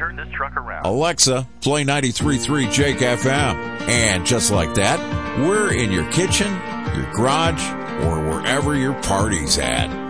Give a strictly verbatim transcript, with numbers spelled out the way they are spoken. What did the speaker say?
turn this truck around. Alexa, play ninety-three point three Jake F M. And just like that, we're in your kitchen, your garage, or wherever your party's at.